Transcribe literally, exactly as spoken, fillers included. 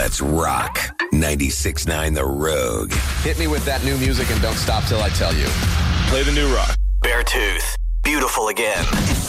Let's rock. ninety-six point nine The Rogue. Hit me with that new music and don't stop till I tell you. Play the new rock. Beartooth. Beautiful again.